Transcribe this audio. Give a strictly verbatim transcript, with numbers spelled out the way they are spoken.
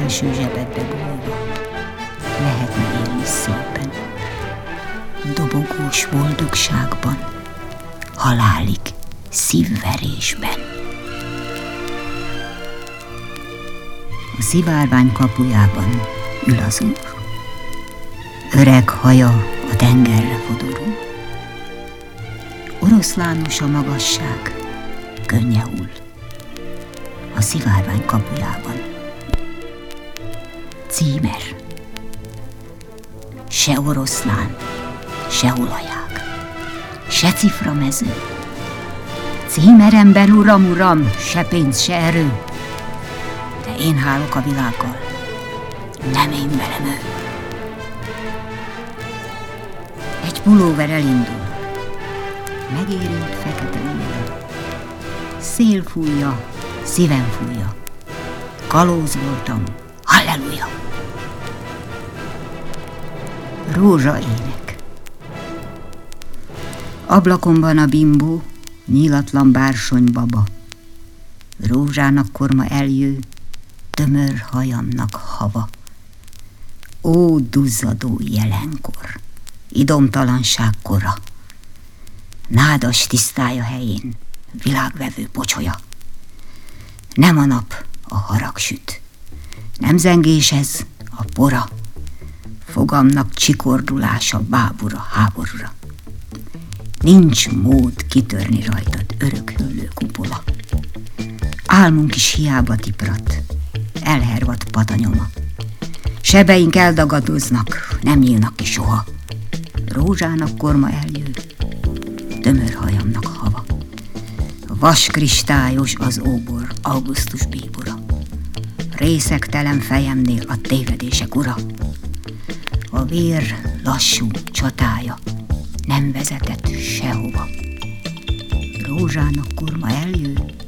felső zsebedbe bújva lehetne élni szépen, dobogós boldogságban, halálig szívverésben. A szivárvány kapujában ül az úr, öreg haja a tengerre fodorul, oroszlános a magasság, könnye hull a szivárvány kapujában. Címer, se oroszlán, se olajág, se ciframező. Címeremben, uram, uram, se pénz, se erő, de én hálok a világgal, nem én velem ő. Egy pulóver elindul, megérint fekete ujjal. Szél fújja, szívem fújja, kalóz voltam, halleluja! Rózsa ének. Ablakomban a bimbó, nyílatlan bársony baba, rózsának korma eljő, tömör hajamnak hava. Ó, duzzadó jelenkor, idomtalanság kora, nádas tisztája helyén, világvevő pocsolya. Nem a nap, a harag süt, nem zengés ez, a pora, fogamnak csikordulása bábura, háborúra. Nincs mód kitörni rajtad, örökhüllő kupola. Álmunk is hiába tiprat, elhervadt patanyoma. Sebeink eldagadoznak, nem nyílnak ki soha. Rózsának korma eljő, tömör hajamnak hava. Vaskristályos az óbor, augusztus bíbora. Részegtelen fejemnél a tévedések ura. A vér lassú csatája nem vezetett sehova. Rózsának korma eljő,